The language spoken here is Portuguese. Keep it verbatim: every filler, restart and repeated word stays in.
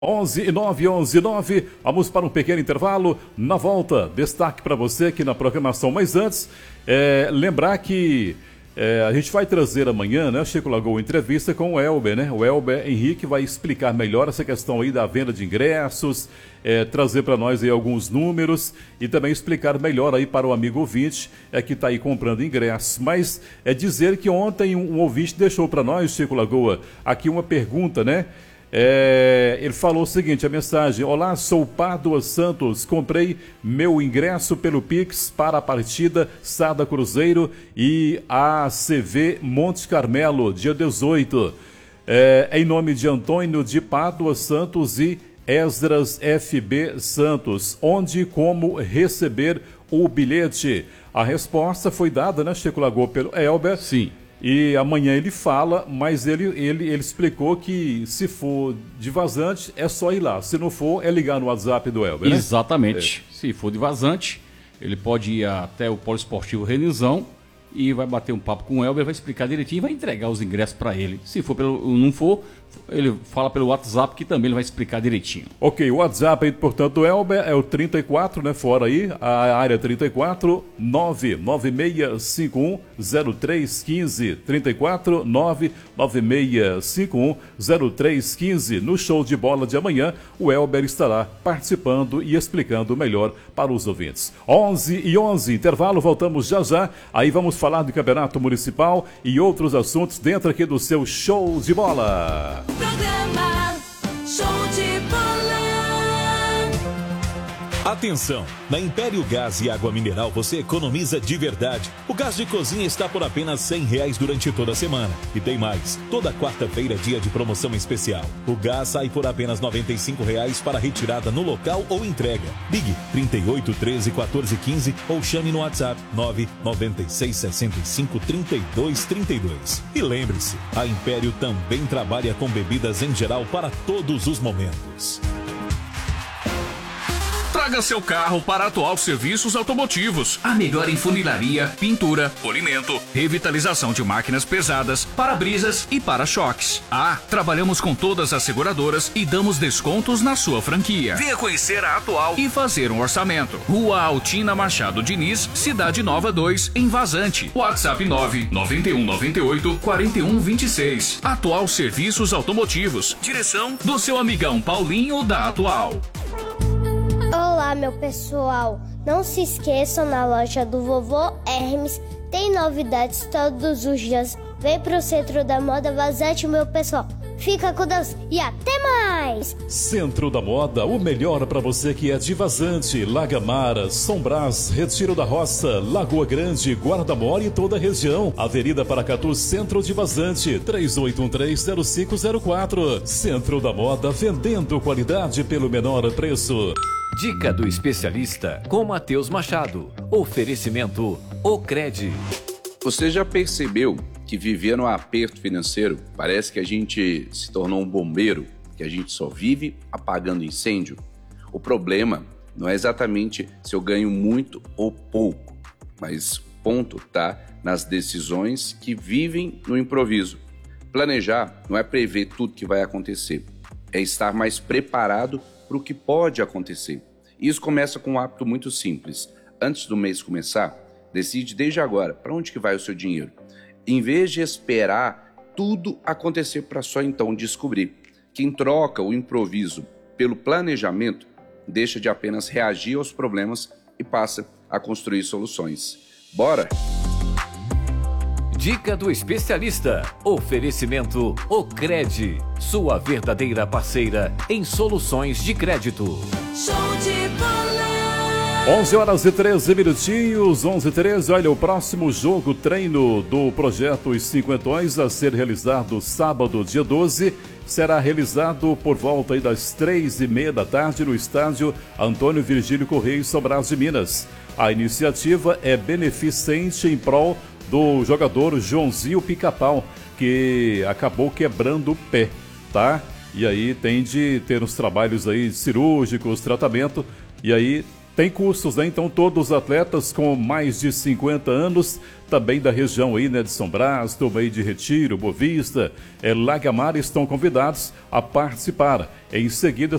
onze e nove, onze e nove, vamos para um pequeno intervalo. Na volta, destaque para você aqui na programação. Mas antes, é, lembrar que é, a gente vai trazer amanhã, né, Chico Lagoa, entrevista com o Elber, né? O Elber Henrique vai explicar melhor essa questão aí da venda de ingressos, é, trazer para nós aí alguns números e também explicar melhor aí para o amigo ouvinte é, que está aí comprando ingressos. Mas é dizer que ontem um, um ouvinte deixou para nós, Chico Lagoa, aqui uma pergunta, né? É, ele falou o seguinte, a mensagem: olá, sou Pádua Santos, comprei meu ingresso pelo Pix para a partida Sada Cruzeiro e A C V Monte Carmelo, dia dezoito, é, em nome de Antônio de Pádua Santos e Esdras F B Santos, onde e como receber o bilhete? A resposta foi dada, né, Chico Lagoa, pelo Elber. Sim. E amanhã ele fala, mas ele, ele, ele explicou que se for de vazante é só ir lá. Se não for, é ligar no WhatsApp do Elber, né? Exatamente. É. Se for de vazante, ele pode ir até o Polo Esportivo Renizão e vai bater um papo com o Elber, vai explicar direitinho e vai entregar os ingressos para ele. Se for pelo, não for, ele fala pelo WhatsApp que também ele vai explicar direitinho. Ok, o WhatsApp aí, portanto, do Elber é o trinta e quatro, né? Fora aí, a área trinta e quatro, nove nove seis cinco um zero três um cinco, trinta e quatro, nove nove seis cinco um zero três um cinco. No show de bola de amanhã, o Elber estará participando e explicando melhor para os ouvintes. onze e onze, intervalo, voltamos já já. Aí vamos falar do Campeonato Municipal e outros assuntos dentro aqui do seu show de bola. Programa Show de Bola. Atenção! Na Império Gás e Água Mineral você economiza de verdade. O gás de cozinha está por apenas cem reais durante toda a semana. E tem mais, toda quarta-feira é dia de promoção especial. O gás sai por apenas noventa e cinco reais para retirada no local ou entrega. Ligue trinta e oito, treze, quatorze, quinze ou chame no WhatsApp nove nove seis, sessenta e cinco, trinta e dois, trinta e dois. E lembre-se, a Império também trabalha com bebidas em geral para todos os momentos. Traga seu carro para Atual Serviços Automotivos. A melhor em funilaria, pintura, polimento, revitalização de máquinas pesadas, para-brisas e para-choques. Ah, trabalhamos com todas as seguradoras e damos descontos na sua franquia. Venha conhecer a Atual e fazer um orçamento. Rua Altina Machado Diniz, Cidade Nova dois, em Vazante. WhatsApp nove nove um nove oito, quatro um dois seis. Atual Serviços Automotivos. Direção do seu amigão Paulinho da Atual. Olá, meu pessoal, não se esqueçam, na loja do Vovô Hermes tem novidades todos os dias. Vem pro Centro da Moda Vazante, meu pessoal. Fica com Deus e até mais! Centro da Moda, o melhor para você que é de Vazante, Lagamara, São Brás, Retiro da Roça, Lagoa Grande, Guarda-Mora e toda a região. Avenida Paracatu, Centro de Vazante, três oito um três, zero cinco zero quatro. Centro da Moda, vendendo qualidade pelo menor preço. Dica do especialista com Matheus Machado. Oferecimento Ocred. Você já percebeu que viver no aperto financeiro parece que a gente se tornou um bombeiro, que a gente só vive apagando incêndio? O problema não é exatamente se eu ganho muito ou pouco, mas o ponto está nas decisões que vivem no improviso. Planejar não é prever tudo que vai acontecer, é estar mais preparado para o que pode acontecer. Isso começa com um hábito muito simples. Antes do mês começar, decide desde agora para onde que vai o seu dinheiro. Em vez de esperar tudo acontecer para só então descobrir. Quem troca o improviso pelo planejamento deixa de apenas reagir aos problemas e passa a construir soluções. Bora? Dica do especialista. Oferecimento Ocred, sua verdadeira parceira em soluções de crédito. Show de bola. onze horas e treze minutinhos, onze e treze. Olha, o próximo jogo treino do projeto Os Cinquentões a ser realizado sábado, dia doze, será realizado por volta aí das três e meia da tarde no estádio Antônio Virgílio Correia, São Brás de Minas. A iniciativa é beneficente em prol do jogador Joãozinho Pica-Pau, que acabou quebrando o pé, tá? E aí tem de ter uns trabalhos aí cirúrgicos, tratamento, e aí Tem custos, né? Então todos os atletas com mais de cinquenta anos, também da região aí, né, de São Brás, também de Retiro, Boa Vista, é, Lagamar, estão convidados a participar. Em seguida